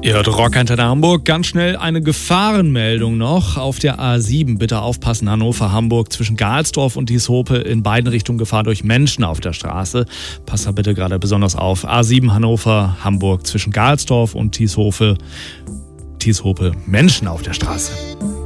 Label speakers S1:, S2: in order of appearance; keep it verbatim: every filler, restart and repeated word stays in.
S1: Ihr hört Rockantenne Hamburg. Ganz schnell eine Gefahrenmeldung noch. Auf der A sieben bitte aufpassen, Hannover-Hamburg zwischen Galsdorf und Dieshope in beiden Richtungen Gefahr durch Menschen auf der Straße. Passt da bitte gerade besonders auf. A sieben Hannover-Hamburg zwischen Galsdorf und Dieshope. Dieshope Menschen auf der Straße.